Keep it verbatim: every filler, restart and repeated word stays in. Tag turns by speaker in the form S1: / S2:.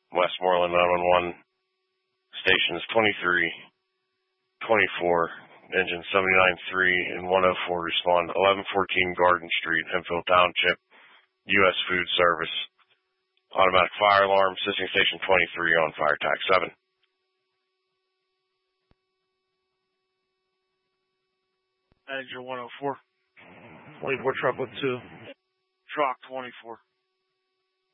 S1: Westmoreland nine one one, stations twenty-three, twenty-four, engine seventy-nine three, and one oh four respond. eleven fourteen Garden Street, Hemphill Township, U S Food Service. Automatic fire alarm, assisting station twenty-three on fire tax seven.
S2: Manager one oh four.
S3: twenty-four truck with two.
S2: Truck twenty-four.